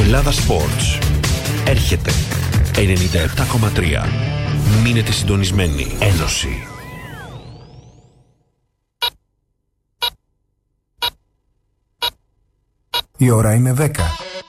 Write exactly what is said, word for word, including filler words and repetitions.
Ελλάδα Sports. Έρχεται ενενήντα επτά κόμμα τρία. Μείνετε συντονισμένοι. Ένωση. Η ώρα είναι δέκα.